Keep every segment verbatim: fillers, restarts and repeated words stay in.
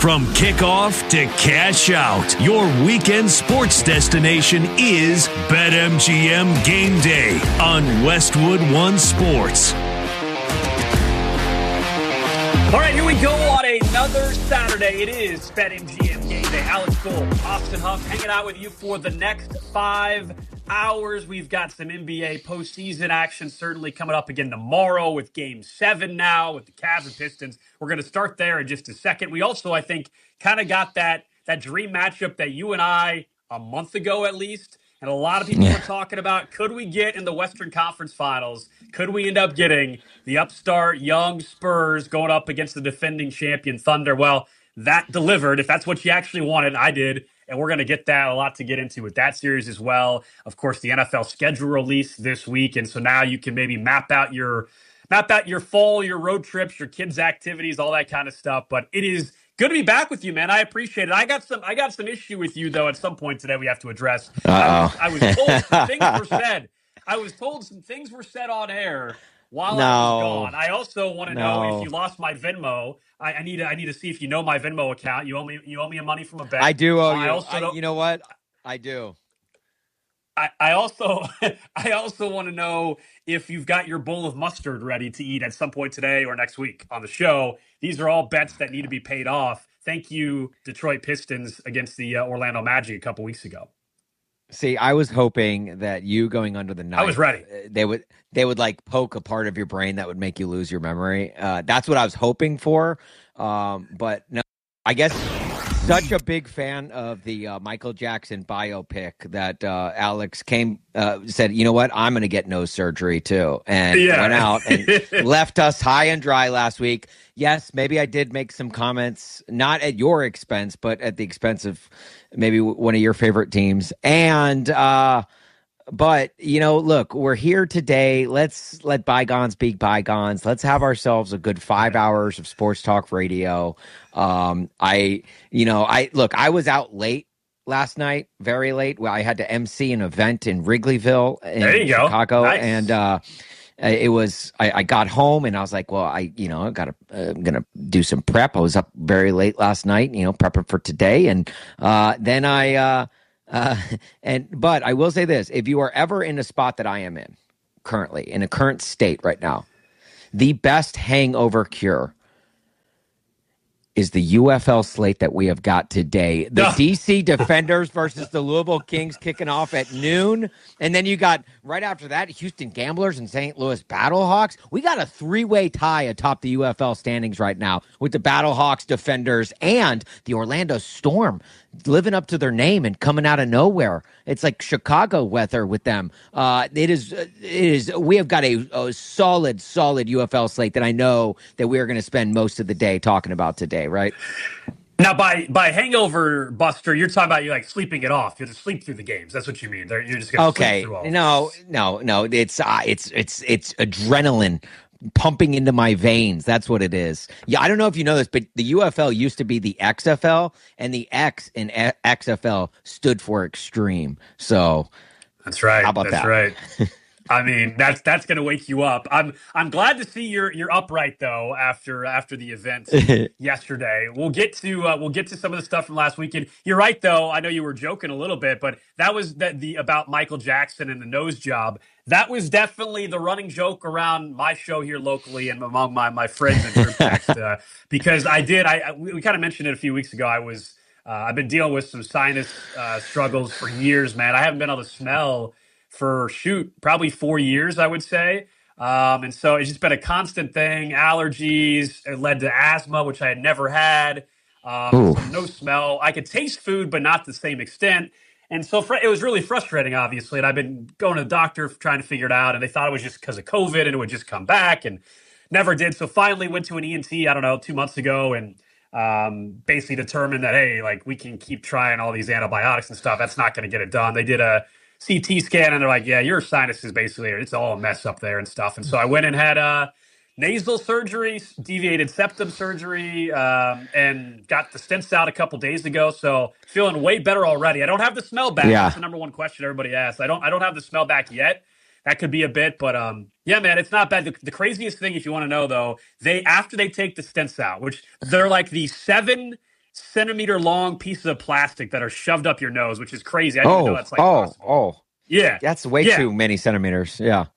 From kickoff to cash out, your weekend sports destination is BetMGM Game Day on Westwood One Sports. All right, here we go on another Saturday. It is BetMGM Game Day. Alex Gold, Austin Huff, hanging out with you for the next five hours. We've got some N B A postseason action certainly coming up again tomorrow with Game seven now with the Cavs and Pistons. We're going to start there in just a second. We also, I think, kind of got that, that dream matchup that you and I, a month ago at least, and a lot of people yeah. were talking about, could we get in the Western Conference Finals? Could we end up getting the upstart young Spurs going up against the defending champion Thunder? Well, that delivered. If that's what you actually wanted, I did. And we're going to get that, a lot to get into with that series as well. Of course, the N F L schedule release this week. And so now you can maybe map out your map out your fall, your road trips, your kids' activities, all that kind of stuff. But it is good to be back with you, man. I appreciate it. I got some I got some issue with you, though, at some point today we have to address. I was, I was told some things were said. I was told some things were said on air while no. I was gone. I also want to no. know if you lost my Venmo. I, I need to I need to see if you know my Venmo account. You owe me you owe me money from a bet. I do owe uh, you. I also I, you know what? I do. I, I also I also want to know if you've got your bowl of mustard ready to eat at some point today or next week on the show. These are all bets that need to be paid off. Thank you, Detroit Pistons against the uh, Orlando Magic a couple weeks ago. See, I was hoping that you going under the knife, I was ready. They would they would like poke a part of your brain that would make you lose your memory. Uh, that's what I was hoping for. Um, but no, I guess such a big fan of the uh, Michael Jackson biopic that uh, Alex came uh, said, you know what, I'm going to get nose surgery too, and yeah. went out and left us high and dry last week. Yes, maybe I did make some comments, not at your expense, but at the expense of maybe one of your favorite teams. And, uh, but, you know, look, we're here today. Let's let bygones be bygones. Let's have ourselves a good five hours of sports talk radio. Um, I, you know, I, look, I was out late last night, very late. Well, I had to M C an event in Wrigleyville in Chicago. Nice. And, uh, it was, I, I got home and I was like, well, I, you know, I got to, uh, I'm going to do some prep. I was up very late last night, you know, prepping for today. And, uh, then I, uh, uh, and, but I will say this, if you are ever in a spot that I am in currently, in a current state right now, the best hangover cure is the U F L slate that we have got today. The D C Defenders versus the Louisville Kings kicking off at noon. And then you got, right after that, Houston Gamblers and Saint Louis Battlehawks. We got a three-way tie atop the U F L standings right now with the Battlehawks, Defenders, and the Orlando Storm living up to their name and coming out of nowhere. It's like Chicago weather with them. Uh, it is, it is. We have got a, a solid, solid U F L slate that I know that we are going to spend most of the day talking about today, right? Now, by by hangover buster, you're talking about you like sleeping it off. You just sleep through the games. That's what you mean. They're, you're just going to okay. sleep through all No, this. no, no. It's uh, it's it's it's adrenaline pumping into my veins. That's what it is. Yeah, I don't know if you know this, but the U F L used to be the X F L, and the X in X F L stood for extreme. So that's right. How about that's that? right. I mean, that's that's going to wake you up. I'm I'm glad to see you're you're upright though after after the event yesterday. We'll get to uh, we'll get to some of the stuff from last weekend. You're right though. I know you were joking a little bit, but that was the, the about Michael Jackson and the nose job. That was definitely the running joke around my show here locally and among my my friends and group text uh, because I did. I, I we, we kind of mentioned it a few weeks ago. I was uh, I've been dealing with some sinus uh, struggles for years, man. I haven't been able to smell for shoot probably four years, I would say. Um, and so it's just been a constant thing. Allergies, it led to asthma, which I had never had. Um, so no smell. I could taste food, but not to the same extent. And so fr- it was really frustrating, obviously. And I've been going to the doctor trying to figure it out. And they thought it was just because of COVID and it would just come back and never did. So finally went to an E N T, I don't know, two months ago and um, basically determined that, hey, like we can keep trying all these antibiotics and stuff. That's not going to get it done. They did a C T scan and they're like, yeah, your sinuses basically, it's all a mess up there and stuff. And so I went and had a nasal surgery, deviated septum surgery, um, and got the stents out a couple days ago. So feeling way better already. I don't have the smell back. Yeah. That's the number one question everybody asks. I don't, I don't have the smell back yet. That could be a bit, but um, yeah, man, it's not bad. The, the craziest thing, if you want to know, though, they after they take the stents out, which they're like the seven centimeter long pieces of plastic that are shoved up your nose, which is crazy. I didn't even know Oh, that's like oh, possible. oh. Yeah. That's way Yeah. too many centimeters. Yeah.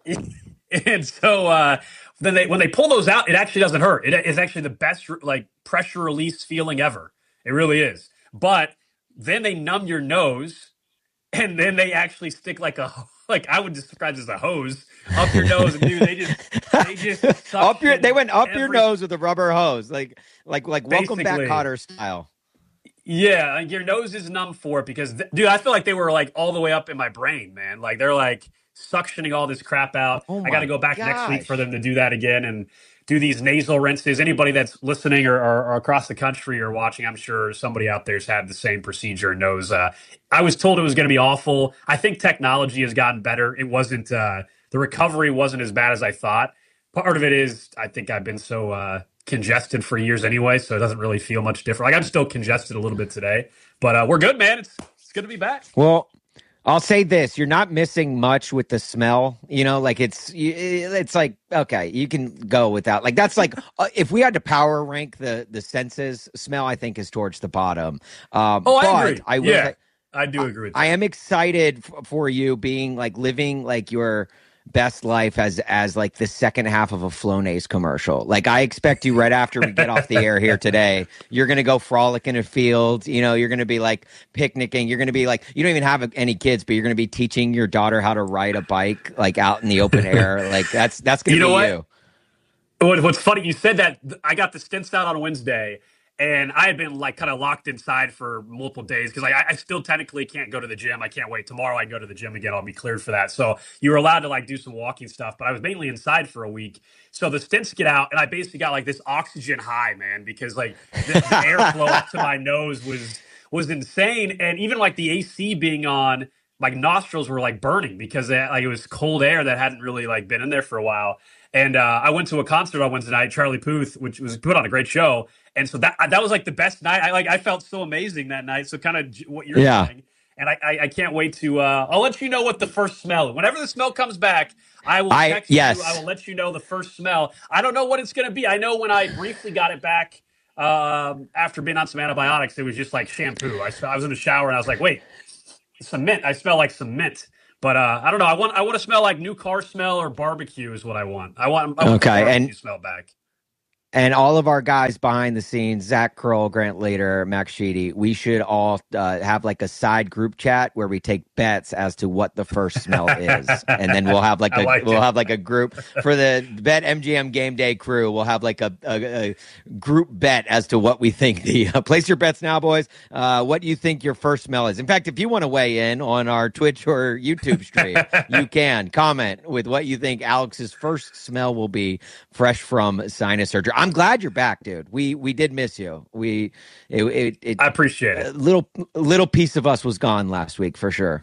And so uh, then they when they pull those out, it actually doesn't hurt. It is actually the best like pressure release feeling ever. It really is. But then they numb your nose, and then they actually stick like a like I would describe it as a hose up your nose, and dude, they just they just up your they went up every, your nose with a rubber hose, like like like Welcome Back Kotter style. Yeah, your nose is numb for it because, th- dude, I feel like they were like all the way up in my brain, man. Like they're like suctioning all this crap out. Oh I got to go back gosh. next week for them to do that again and do these nasal rinses. Anybody that's listening or, or, or across the country or watching, I'm sure somebody out there's had the same procedure and knows. Uh, I was told it was going to be awful. I think technology has gotten better. It wasn't, uh, the recovery wasn't as bad as I thought. Part of it is I think I've been so uh, congested for years anyway, so it doesn't really feel much different. Like I'm still congested a little bit today, but uh, we're good, man. It's it's good to be back. Well, I'll say this: you're not missing much with the smell. You know, like it's it's like okay, you can go without. Like that's like uh, if we had to power rank the the senses, smell I think is towards the bottom. Um, oh, I but agree. I will yeah, say, I do agree with that. I am excited f- for you being like living like your best life as as like the second half of a Flonase commercial. Like I expect you right after we get off the air here today, you're going to go frolic in a field. You know, you're going to be like picnicking. You're going to be like, you don't even have any kids, but you're going to be teaching your daughter how to ride a bike, like out in the open air. Like that's, that's going to you be know you. What? What's funny, you said that I got the stints out on Wednesday. And I had been like kind of locked inside for multiple days because like, I, I still technically can't go to the gym. I can't wait. Tomorrow I go to the gym again. I'll be cleared for that. So you were allowed to like do some walking stuff, but I was mainly inside for a week. So the stints get out and I basically got like this oxygen high, man, because like the, the airflow up to my nose was was insane. And even like the A C being on, like nostrils were like burning because they, like it was cold air that hadn't really like been in there for a while. And uh, I went to a concert on Wednesday night, Charlie Puth, which was put on a great show. And so that that was like the best night. I like I felt so amazing that night. So kind of what you're yeah. saying, and I, I I can't wait to. Uh, I'll let you know what the first smell. Whenever the smell comes back, I will I, text yes. you. I will let you know the first smell. I don't know what it's going to be. I know when I briefly got it back um, after being on some antibiotics, it was just like shampoo. I I was in the shower and I was like, wait, some mint. I smell like some mint. But uh, I don't know. I want I want to smell like new car smell or barbecue is what I want. I want, I want okay, the barbecue and smell back. And all of our guys behind the scenes, Zach Kroll, Grant Later, Max Sheedy, we should all uh, have like a side group chat where we take bets as to what the first smell is, and then we'll have like a like we'll it. have like a group for the Bet M G M Game Day crew. We'll have like a, a, a group bet as to what we think. The uh, place your bets now, boys. Uh, what you think your first smell is? In fact, if you want to weigh in on our Twitch or YouTube stream, you can comment with what you think Alex's first smell will be, fresh from sinus surgery. I'm glad you're back, dude. We we did miss you. We it, it, it I appreciate it. A little little piece of us was gone last week for sure.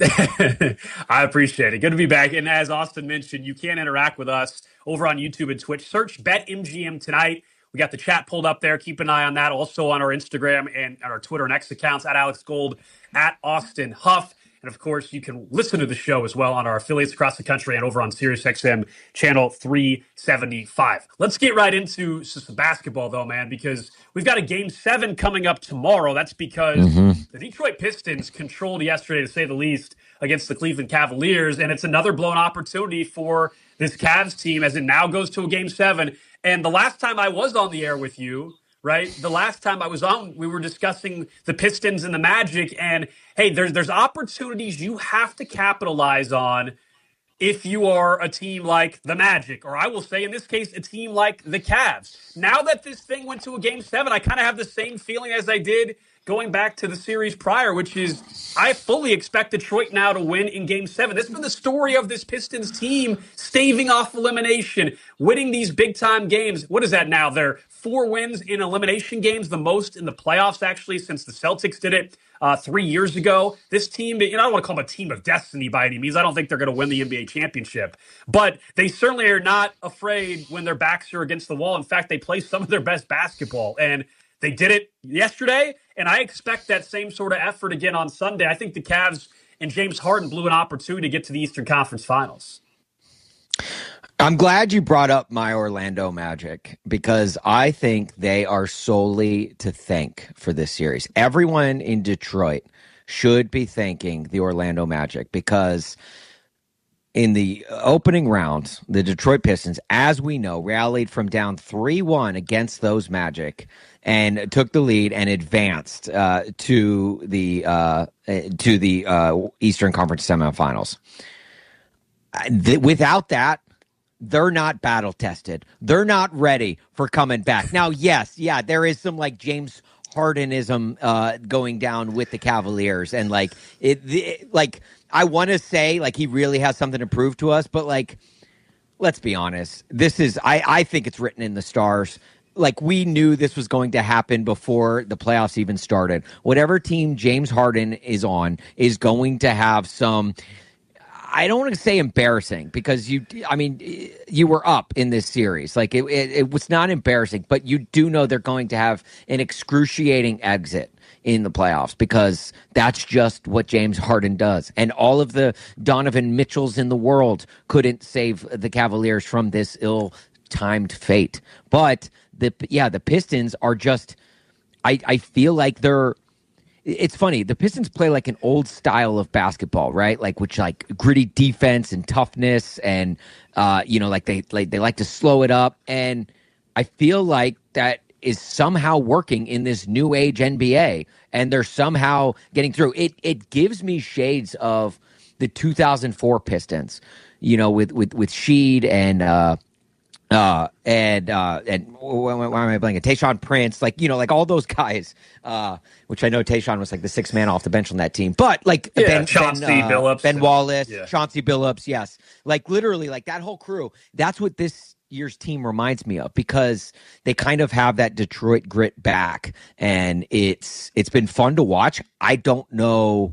I appreciate it. Good to be back. And as Austin mentioned, you can interact with us over on YouTube and Twitch. Search BetMGM tonight. We got the chat pulled up there. Keep an eye on that. Also on our Instagram and our Twitter and X accounts at Alex Gold, at Austin Huff. And, of course, you can listen to the show as well on our affiliates across the country and over on SiriusXM channel three seventy-five. Let's get right into some basketball, though, man, because we've got a game seven coming up tomorrow. That's because mm-hmm. the Detroit Pistons controlled yesterday, to say the least, against the Cleveland Cavaliers. And it's another blown opportunity for this Cavs team as it now goes to a game seven. And the last time I was on the air with you, right? The last time I was on, we were discussing the Pistons and the Magic. And hey, there's there's opportunities you have to capitalize on if you are a team like the Magic, or I will say in this case, a team like the Cavs. Now that this thing went to a game seven, I kind of have the same feeling as I did going back to the series prior, which is I fully expect Detroit now to win in game seven. This has been the story of this Pistons team, staving off elimination, winning these big-time games. What is that now? They're four wins in elimination games, the most in the playoffs, actually, since the Celtics did it uh, three years ago. This team, you know, I don't want to call them a team of destiny by any means. I don't think they're going to win the N B A championship. But they certainly are not afraid when their backs are against the wall. In fact, they play some of their best basketball. And they did it yesterday, and I expect that same sort of effort again on Sunday. I think the Cavs and James Harden blew an opportunity to get to the Eastern Conference Finals. I'm glad you brought up my Orlando Magic because I think they are solely to thank for this series. Everyone in Detroit should be thanking the Orlando Magic because in the opening round, the Detroit Pistons, as we know, rallied from down three one against those Magic and took the lead and advanced uh, to the uh, to the uh, Eastern Conference semifinals. Th- without that, they're not battle tested. They're not ready for coming back. Now, yes, yeah, there is some like James Hardenism uh, going down with the Cavaliers, and like it, it like I want to say like he really has something to prove to us, but like let's be honest, this is I I think it's written in the stars. Like we knew this was going to happen before the playoffs even started. Whatever team James Harden is on is going to have some. I don't want to say embarrassing because you, I mean, you were up in this series. Like it, it, it was not embarrassing, but you do know they're going to have an excruciating exit in the playoffs because that's just what James Harden does. And all of the Donovan Mitchells in the world couldn't save the Cavaliers from this ill-timed fate. But the, yeah, the Pistons are just, I, I feel like they're, it's funny. The Pistons play like an old style of basketball, right? Like which like gritty defense and toughness, and uh, you know, like they like they like to slow it up. And I feel like that is somehow working in this new age N B A, and they're somehow getting through. It it gives me shades of the two thousand four Pistons, you know, with with with Sheed and. Uh, Uh, and, uh, and why, why am I blanking? Tayshaun Prince, like, you know, like all those guys, uh, which I know Tayshaun was like the sixth man off the bench on that team, but like Yeah, Ben, Chauncey Ben, uh, Billups, Ben and, Wallace, yeah. Chauncey Billups. Yes. Like literally like that whole crew. That's what this year's team reminds me of because they kind of have that Detroit grit back, and it's, it's been fun to watch. I don't know.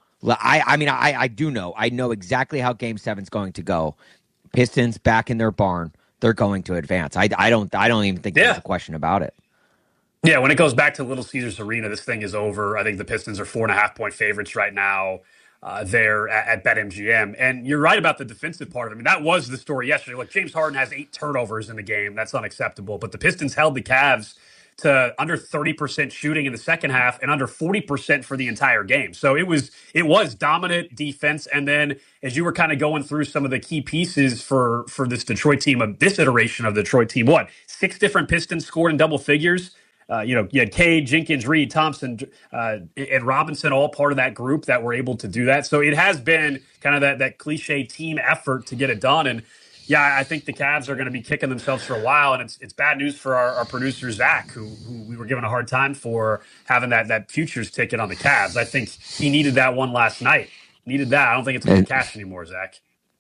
I, I mean, I, I do know, I know exactly how game seven's going to go. Pistons back in their barn. They're going to advance. I, I don't I don't even think Yeah. there's a question about it. Yeah, when it goes back to Little Caesars Arena, this thing is over. I think the Pistons are four and a half point favorites right now uh, there at, at BetMGM. And you're right about the defensive part of it. I mean, that was the story yesterday. Look, James Harden has eight turnovers in the game. That's unacceptable. But the Pistons held the Cavs to under thirty percent shooting in the second half and under forty percent for the entire game. So it was it was dominant defense. And then as you were kind of going through some of the key pieces for, for this Detroit team, of this iteration of the Detroit team, what, six different Pistons scored in double figures? Uh, you know, you had Cade, Jenkins, Reed, Thompson, uh, and Robinson, all part of that group that were able to do that. So it has been kind of that that cliche team effort to get it done. And yeah, I think the Cavs are going to be kicking themselves for a while, and it's it's bad news for our, our producer Zach, who who we were given a hard time for having that that futures ticket on the Cavs. I think he needed that one last night. Needed that. I don't think it's going to cash anymore, Zach.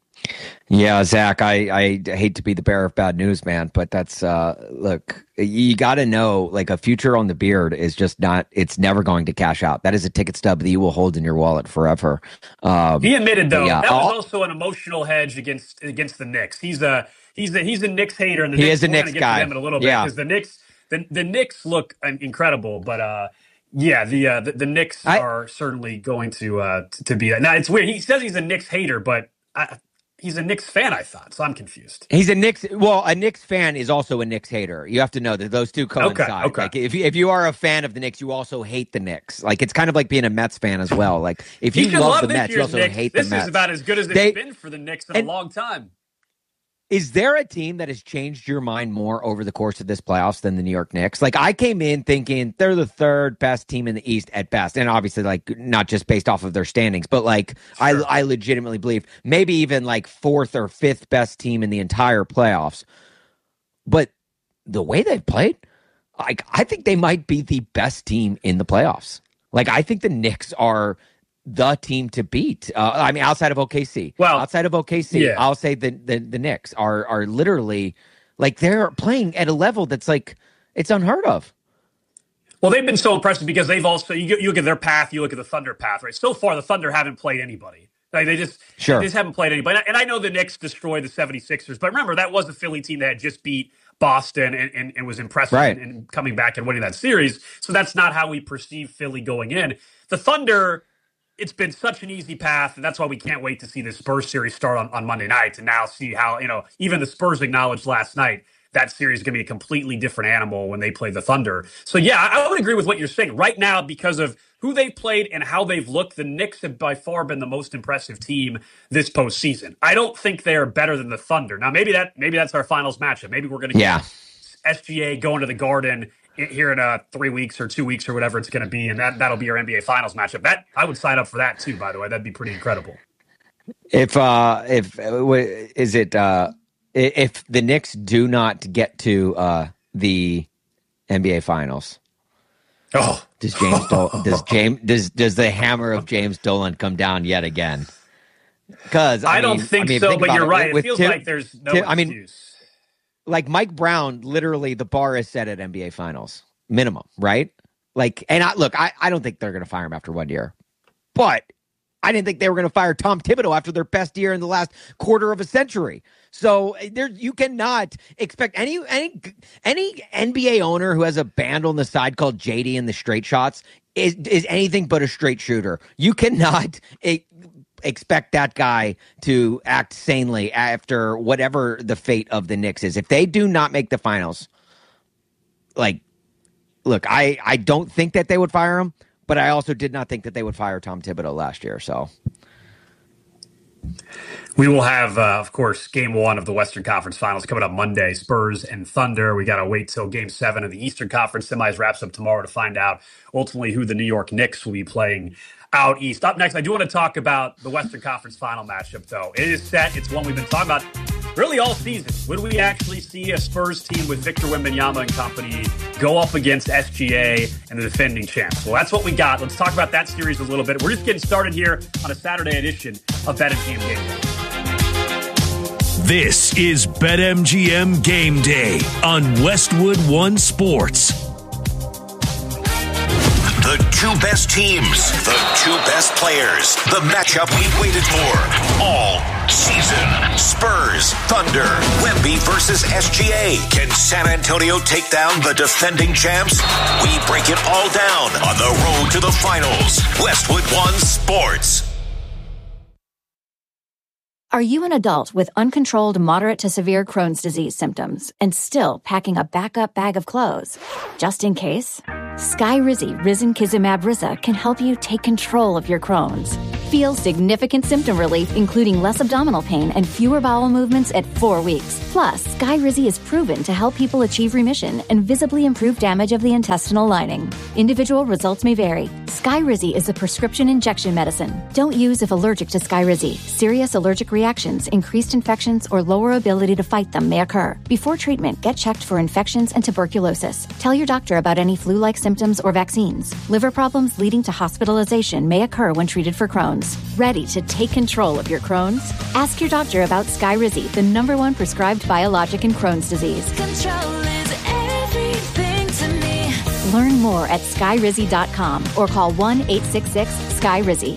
Yeah, Zach, I, I hate to be the bearer of bad news, man, but that's, uh, look, you got to know, like, a future on the beard is just not, it's never going to cash out. That is a ticket stub that you will hold in your wallet forever. Um, he admitted, though, yeah, that was I'll, also an emotional hedge against against the Knicks. He's a he's a, he's a Knicks hater, and the he Knicks, is a we're Knicks going to get guy. to them in a little bit, yeah. because the Knicks, the, the Knicks look incredible, but, uh, yeah, the, uh, the the Knicks I, are certainly going to uh, to be that. Now, it's weird. He says he's a Knicks hater, but I, he's a Knicks fan, I thought, so I'm confused. He's a Knicks. Well, a Knicks fan is also a Knicks hater. You have to know that those two coincide. Okay, okay. Like if you, if you are a fan of the Knicks, you also hate the Knicks. Like it's kind of like being a Mets fan as well. Like if you, you love, love the this Mets, you year's also Knicks. hate this the Mets. This is about as good as it's they, been for the Knicks in and, a long time. Is there a team that has changed your mind more over the course of this playoffs than the New York Knicks? Like I came in thinking they're the third best team in the East at best, and obviously like not just based off of their standings, but like sure. I I legitimately believe maybe even like fourth or fifth best team in the entire playoffs. But the way they've played, like I think they might be the best team in the playoffs. Like I think the Knicks are the team to beat. Uh, I mean, outside of O K C. Well, outside of O K C, yeah. I'll say the, the the Knicks are are literally like they're playing at a level that's like it's unheard of. Well, they've been so impressive because they've also you, you look at their path, you look at the Thunder path, right? So far, the Thunder haven't played anybody. Like they just sure. they just haven't played anybody. And I know the Knicks destroyed the seventy-sixers, but remember that was the Philly team that had just beat Boston and, and, and was impressive right. in, in coming back and winning that series. So that's not how we perceive Philly going in. The Thunder. it's been such an easy path, and that's why we can't wait to see the Spurs series start on, on Monday night and now see how, you know, even the Spurs acknowledged last night that series is going to be a completely different animal when they play the Thunder. So, yeah, I, I would agree with what you're saying. Right now, because of who they've played and how they've looked, the Knicks have by far been the most impressive team this postseason. I don't think they're better than the Thunder. Now, maybe that maybe that's our finals matchup. Maybe we're going to yeah. get S G A going to the Garden here in uh, three weeks or two weeks or whatever it's going to be, and that, that'll be our N B A Finals matchup. That I would sign up for that, too, by the way. That'd be pretty incredible. If, uh, if is it... Uh... If the Knicks do not get to uh, the N B A Finals, oh, does James Dolan, does James does does the hammer of James Dolan come down yet again? Because I, I don't mean, think I mean, so. think but you're it. right. It With feels Tim, like there's no Tim, excuse. I mean, like Mike Brown, literally the bar is set at N B A Finals minimum, right? Like, and I look, I, I don't think they're going to fire him after one year, but I didn't think they were going to fire Tom Thibodeau after their best year in the last quarter of a century. So there, you cannot expect any any any N B A owner who has a band on the side called J D and the Straight Shots is is anything but a straight shooter. You cannot e- expect that guy to act sanely after whatever the fate of the Knicks is. If they do not make the finals, like, look, I I don't think that they would fire him. But I also did not think that they would fire Tom Thibodeau last year. So we will have, uh, of course, game one of the Western Conference Finals coming up Monday, Spurs and Thunder. We got to wait till game seven of the Eastern Conference semis wraps up tomorrow to find out ultimately who the New York Knicks will be playing out east. Up next, I do want to talk about the Western Conference Final matchup, though. It is set. It's one we've been talking about really all season. Would we actually see a Spurs team with Victor Wembanyama and company go up against S G A and the defending champs? Well, that's what we got. Let's talk about that series a little bit. We're just getting started here on a Saturday edition of BetMGM Game Day. This is BetMGM Game Day on Westwood One Sports. The two best teams, the two best players, the matchup we've waited for all season. Spurs, Thunder, Wemby versus S G A. Can San Antonio take down the defending champs? We break it all down on the road to the finals. Westwood One Sports. Are you an adult with uncontrolled moderate to severe Crohn's disease symptoms and still packing a backup bag of clothes? Just in case? Skyrizi Risankizumab Riza can help you take control of your Crohn's. Feel significant symptom relief, including less abdominal pain and fewer bowel movements at four weeks. Plus, Skyrizi is proven to help people achieve remission and visibly improve damage of the intestinal lining. Individual results may vary. Skyrizi is a prescription injection medicine. Don't use if allergic to Skyrizi. Serious allergic reactions, increased infections, or lower ability to fight them may occur. Before treatment, get checked for infections and tuberculosis. Tell your doctor about any flu-like symptoms or vaccines. Liver problems leading to hospitalization may occur when treated for Crohn's. Ready to take control of your Crohn's? Ask your doctor about Skyrizi, the number one prescribed biologic in Crohn's disease. Control is everything to me. Learn more at skyrizi dot com or call one eight six six skyrizi.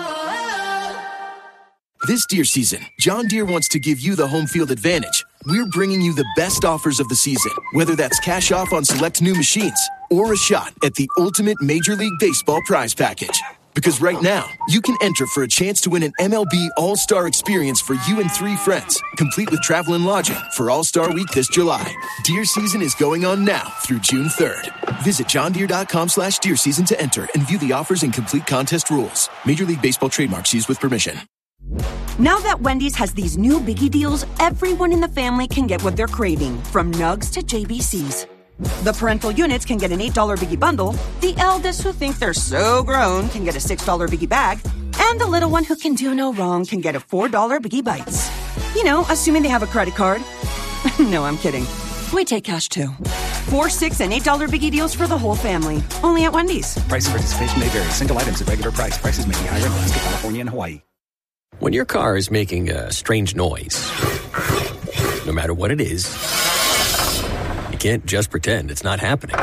This deer season, John Deere wants to give you the home field advantage. We're bringing you the best offers of the season, whether that's cash off on select new machines or a shot at the ultimate Major League Baseball prize package. Because right now, you can enter for a chance to win an M L B All-Star experience for you and three friends, complete with travel and lodging for All-Star Week this July. Deer season is going on now through June third. Visit johndeere.com slash deer season to enter and view the offers and complete contest rules. Major League Baseball trademarks used with permission. Now that Wendy's has these new biggie deals, everyone in the family can get what they're craving, from nugs to J B Cs. The parental units can get an eight dollar biggie bundle, the eldest who think they're so grown can get a six dollar biggie bag, and the little one who can do no wrong can get a four dollar biggie bites. You know, assuming they have a credit card. No, I'm kidding. We take cash too. Four, six, and eight dollar biggie deals for the whole family. Only at Wendy's. Price of participation may vary. Single items at regular price. Prices may be higher in Alaska, California, and Hawaii. When your car is making a strange noise, no matter what it is, you can't just pretend it's not happening.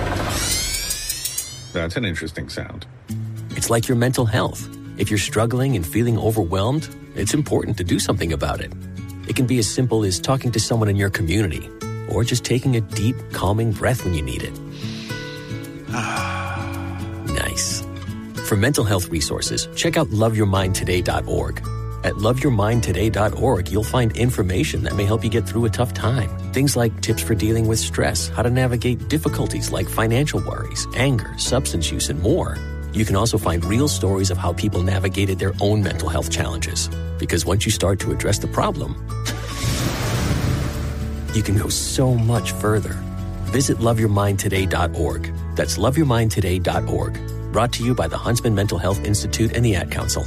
That's an interesting sound. It's like your mental health. If you're struggling and feeling overwhelmed, it's important to do something about it. It can be as simple as talking to someone in your community, or just taking a deep, calming breath when you need it. Nice. For mental health resources, check out love your mind today dot org. At love your mind today dot org, you'll find information that may help you get through a tough time. Things like tips for dealing with stress, how to navigate difficulties like financial worries, anger, substance use, and more. You can also find real stories of how people navigated their own mental health challenges. Because once you start to address the problem, you can go so much further. Visit love your mind today dot org. That's love your mind today dot org. Brought to you by the Huntsman Mental Health Institute and the Ad Council.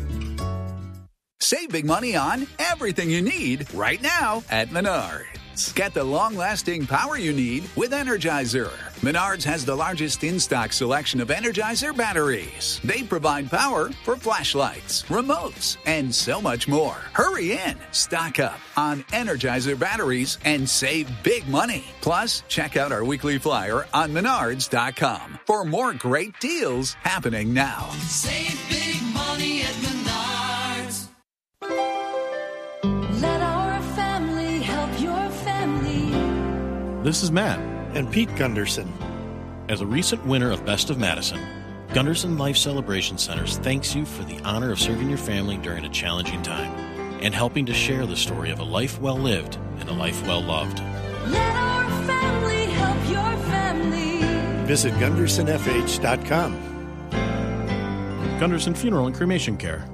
Save big money on everything you need right now at Menards. Get the long-lasting power you need with Energizer. Menards has the largest in-stock selection of Energizer batteries. They provide power for flashlights, remotes, and so much more. Hurry in, stock up on Energizer batteries, and save big money. Plus, check out our weekly flyer on menards dot com for more great deals happening now. Save big money at Menards. Let our family help your family. This is Matt and Pete Gunderson. As a recent winner of Best of Madison, Gunderson Life Celebration Centers thanks you for the honor of serving your family during a challenging time and helping to share the story of a life well lived and a life well loved. Let our family help your family. Visit Gunderson F H dot com. Gunderson Funeral and Cremation Care.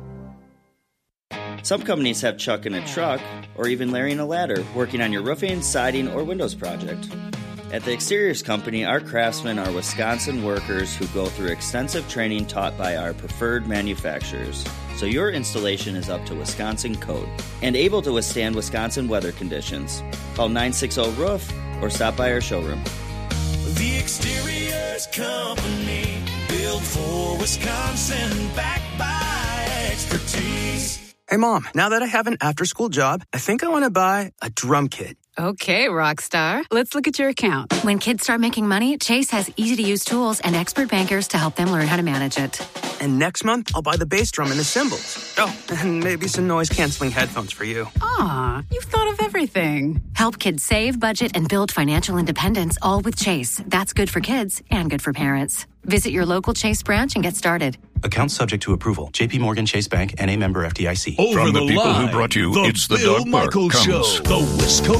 Some companies have Chuck in a truck or even Larry in a ladder working on your roofing, siding, or windows project. At the Exteriors Company, our craftsmen are Wisconsin workers who go through extensive training taught by our preferred manufacturers, so your installation is up to Wisconsin code and able to withstand Wisconsin weather conditions. Call nine six zero roof or stop by our showroom. The Exteriors Company, built for Wisconsin, backed by expertise. Hey, Mom, now that I have an after-school job, I think I want to buy a drum kit. Okay, Rockstar. Let's look at your account. When kids start making money, Chase has easy-to-use tools and expert bankers to help them learn how to manage it. And next month, I'll buy the bass drum and the cymbals. Oh, and maybe some noise-canceling headphones for you. Aw, you've thought of everything. Help kids save, budget, and build financial independence, all with Chase. That's good for kids and good for parents. Visit your local Chase branch and get started. Account subject to approval. J P Morgan Chase Bank, N A member F D I C. Over From the, the people line, who brought you the It's the Bill Dog Park Michaels comes Show. The Wisconsin